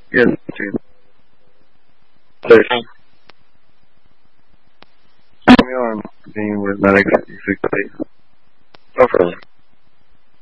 Yes, please. Session. Tell me on being with medics, please. No problem.